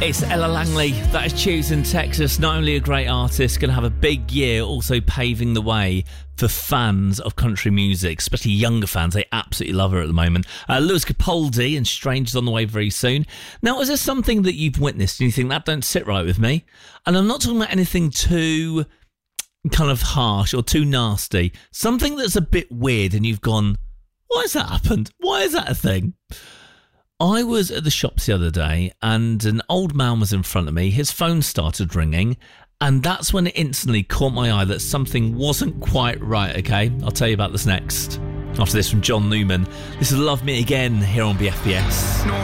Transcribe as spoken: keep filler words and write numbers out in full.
It's Ella Langley. That is Choosing Texas. Not only a great artist, going to have a big year, also paving the way for fans of country music, especially younger fans. They absolutely love her at the moment. Uh, Lewis Capaldi and Stranger's on the way very soon. Now, is there something that you've witnessed and you think that don't sit right with me? And I'm not talking about anything too kind of harsh or too nasty. Something that's a bit weird and you've gone, why has that happened? Why is that a thing? I was at the shops the other day and an old man was in front of me. His phone started ringing and that's when it instantly caught my eye that something wasn't quite right, okay? I'll tell you about this next. After this from John Newman. This is Love Me Again here on B F B S.